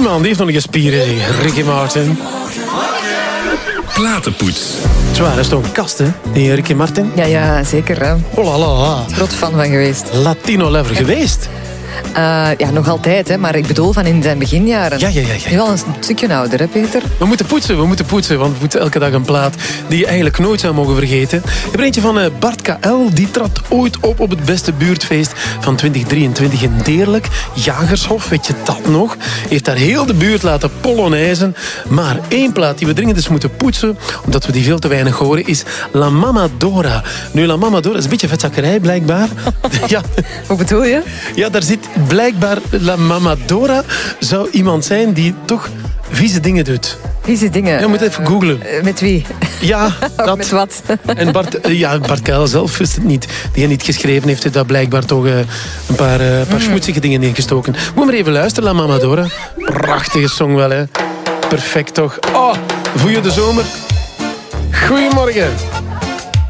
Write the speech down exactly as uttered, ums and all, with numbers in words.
man, die heeft nog een spieren, zeg. Ricky Martin. Platenpoets. Zwaar, dat is toch een kast, hè? Die Ricky Martin. Ja, ja, zeker. Hè. Oh la la. Groot fan van geweest. Latino lover geweest. Uh, ja, nog altijd, hè, maar ik bedoel van in zijn beginjaren. Ja, ja, ja, ja. Nu al een stukje ouder, hè, Peter? We moeten poetsen, we moeten poetsen, want we moeten elke dag een plaat die je eigenlijk nooit zou mogen vergeten. Ik heb er eentje van uh, Bart K L, die trad ooit op op het beste buurtfeest van twintig drieëntwintig in Deerlijk. Jagershof, weet je dat nog? Heeft daar heel de buurt laten polonaizen. Maar één plaat die we dringend eens moeten poetsen, omdat we die veel te weinig horen, is La Mamadora. Nu, La Mamadora is een beetje vetzakkerij, blijkbaar. Ja. Hoe bedoel je? Ja, daar zit blijkbaar La Mamadora zou iemand zijn die toch vieze dingen doet. Vieze dingen? Ja, je moet even googlen. Uh, met wie? Ja, dat. Met wat? En Bart, ja, Bart Kuil zelf wist het niet. Die niet geschreven heeft, heeft daar blijkbaar toch uh, een paar, uh, paar mm. schmutzige dingen ingestoken. Moet maar even luisteren, La Mamadora. Prachtige song wel, hè. Perfect toch. Oh, voel je de zomer? Goedemorgen.